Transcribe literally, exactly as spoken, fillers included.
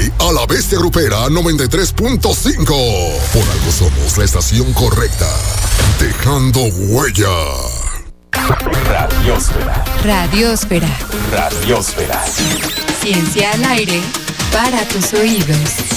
y a la bestia grupera noventa y tres punto cinco. Por algo somos la estación correcta, dejando huella. Radiósfera. Radiósfera. Radiósfera. Ciencia al aire para tus oídos.